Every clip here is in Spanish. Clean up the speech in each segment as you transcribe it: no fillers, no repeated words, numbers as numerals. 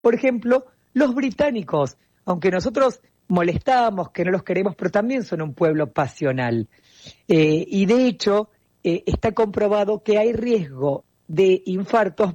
Por ejemplo, los británicos, aunque nosotros molestamos, que no los queremos, pero también son un pueblo pasional. Y de hecho, está comprobado que hay riesgo de infartos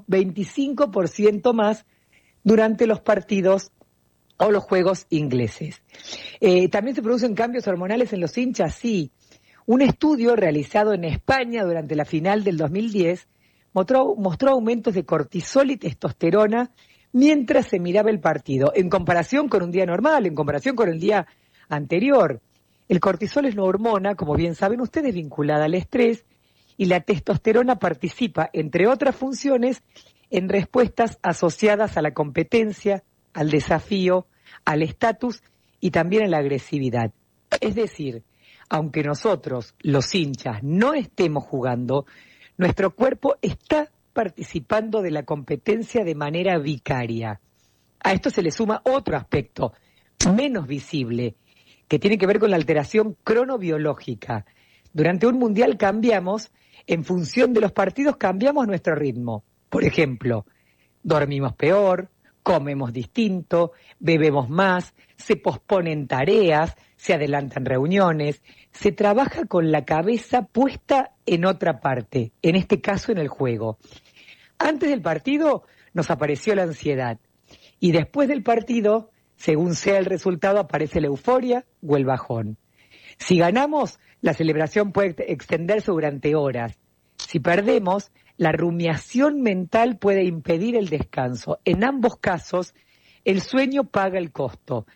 25% más durante los partidos o los juegos ingleses. ¿También se producen cambios hormonales en los hinchas? Sí. Un estudio realizado en España durante la final del 2010 mostró aumentos de cortisol y testosterona mientras se miraba el partido, en comparación con un día normal, en comparación con el día anterior. El cortisol es una hormona, como bien saben ustedes, vinculada al estrés, y la testosterona participa, entre otras funciones, en respuestas asociadas a la competencia, al desafío, al estatus y también a la agresividad. Es decir, aunque nosotros, los hinchas, no estemos jugando, nuestro cuerpo está participando de la competencia de manera vicaria. A esto se le suma otro aspecto menos visible, que tiene que ver con la alteración cronobiológica. Durante un mundial cambiamos, en función de los partidos cambiamos nuestro ritmo. Por ejemplo, dormimos peor, comemos distinto, bebemos más, se posponen tareas, se adelantan reuniones, se trabaja con la cabeza puesta en otra parte, en este caso en el juego. Antes del partido nos apareció la ansiedad y después del partido, según sea el resultado, aparece la euforia o el bajón. Si ganamos, la celebración puede extenderse durante horas. Si perdemos, la rumiación mental puede impedir el descanso. En ambos casos, el sueño paga el costo.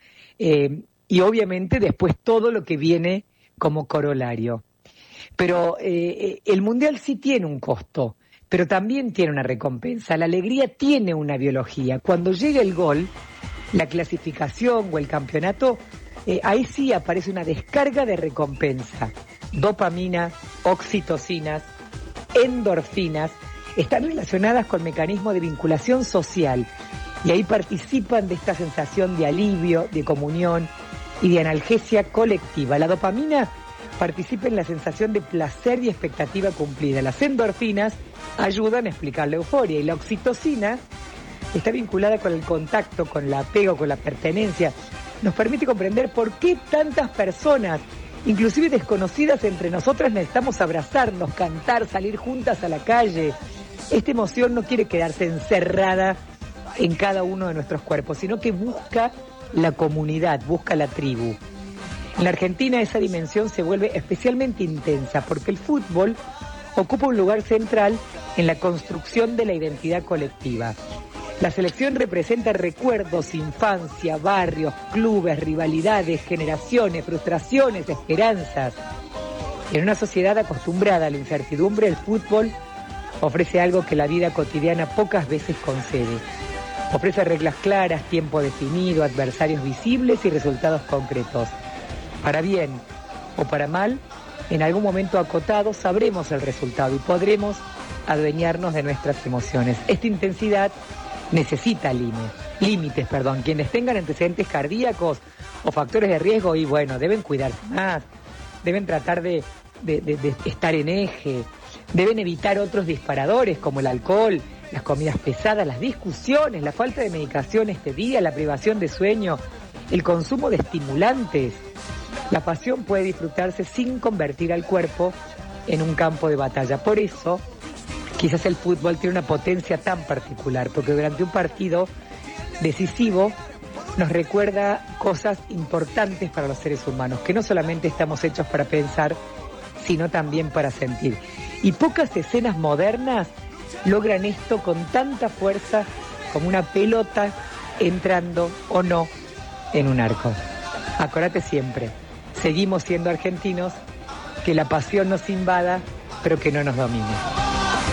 Y obviamente después todo lo que viene como corolario. Pero el Mundial sí tiene un costo, pero también tiene una recompensa. La alegría tiene una biología. Cuando llega el gol, la clasificación o el campeonato, ahí sí aparece una descarga de recompensa. Dopamina, oxitocinas, endorfinas, están relacionadas con mecanismos de vinculación social y ahí participan de esta sensación de alivio, de comunión y de analgesia colectiva. La dopamina participa en la sensación de placer y expectativa cumplida. Las endorfinas ayudan a explicar la euforia y la oxitocina está vinculada con el contacto, con el apego, con la pertenencia. Nos permite comprender por qué tantas personas, inclusive desconocidas entre nosotras, necesitamos abrazarnos, cantar, salir juntas a la calle. Esta emoción no quiere quedarse encerrada en cada uno de nuestros cuerpos, sino que busca la comunidad, busca la tribu. En la Argentina esa dimensión se vuelve especialmente intensa porque el fútbol ocupa un lugar central en la construcción de la identidad colectiva. La selección representa recuerdos, infancia, barrios, clubes, rivalidades, generaciones, frustraciones, esperanzas. En una sociedad acostumbrada a la incertidumbre, el fútbol ofrece algo que la vida cotidiana pocas veces concede. Ofrece reglas claras, tiempo definido, adversarios visibles y resultados concretos. Para bien o para mal, en algún momento acotado sabremos el resultado y podremos adueñarnos de nuestras emociones. Esta intensidad necesita límites. Quienes tengan antecedentes cardíacos o factores de riesgo, y bueno, deben cuidarse más, deben tratar de estar en eje, deben evitar otros disparadores como el alcohol, las comidas pesadas, las discusiones, la falta de medicación este día, la privación de sueño, el consumo de estimulantes. La pasión puede disfrutarse sin convertir al cuerpo en un campo de batalla. Por eso, quizás el fútbol tiene una potencia tan particular, porque durante un partido decisivo nos recuerda cosas importantes para los seres humanos, que no solamente estamos hechos para pensar, sino también para sentir. Y pocas escenas modernas logran esto con tanta fuerza como una pelota entrando o no en un arco. Acordate siempre, seguimos siendo argentinos, que la pasión nos invada, pero que no nos domine.